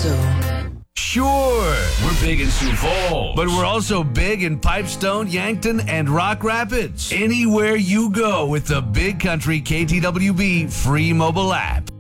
also? Sure, we're big in Sioux Falls, but we're also big in Pipestone, Yankton, and Rock Rapids. Anywhere you go with the Big Country KTWB free mobile app.